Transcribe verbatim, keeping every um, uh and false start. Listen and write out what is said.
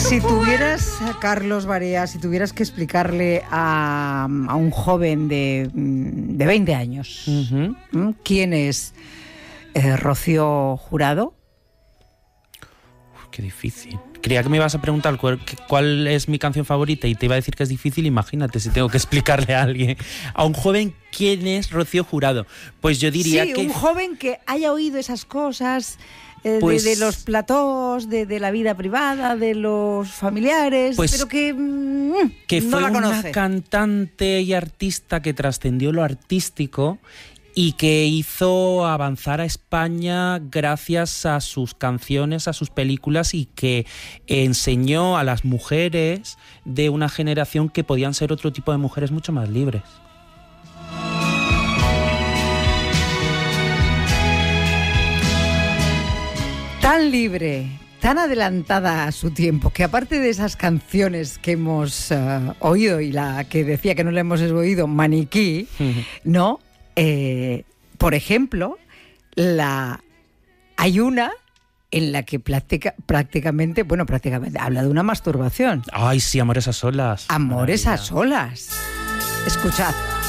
Si tuvieras, Carlos Barea, si tuvieras que explicarle a, a un joven de, de veinte años, uh-huh. ¿quién es eh, Rocío Jurado? Uf, qué difícil. Creía que me ibas a preguntar cuál, cuál es mi canción favorita y te iba a decir que es difícil. Imagínate si tengo que explicarle a alguien, a un joven, quién es Rocío Jurado. Pues yo diría sí, que... un joven que haya oído esas cosas... Eh, pues, de, de los platós, de, de la vida privada, de los familiares, pues, pero que, mm, que no fue la conoce. Una cantante y artista que trascendió lo artístico y que hizo avanzar a España gracias a sus canciones, a sus películas, y que enseñó a las mujeres de una generación que podían ser otro tipo de mujeres mucho más libres. Tan libre, tan adelantada a su tiempo, que aparte de esas canciones que hemos uh, oído y la que decía que no le hemos oído, Maniquí, uh-huh. ¿no? Eh, por ejemplo, la hay una en la que práctica, prácticamente, bueno, prácticamente habla de una masturbación. Ay, sí, Amores a solas. Amores Maravilla. a solas. Escuchad.